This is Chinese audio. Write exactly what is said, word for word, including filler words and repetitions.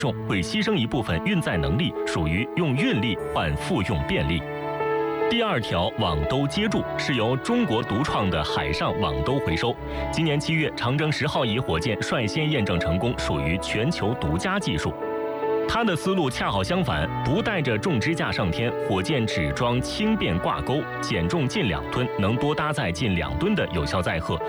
重，会牺牲一部分运载能力，属于用运力换复用便利。第二条网兜接住是由中国独创的海上网兜回收。今年七月，长征十号乙火箭率先验证成功，属于全球独家技术。它的思路恰好相反，不带着重支架上天，火箭只装轻便挂钩，减重近两吨，能多搭载近两吨的有效载荷，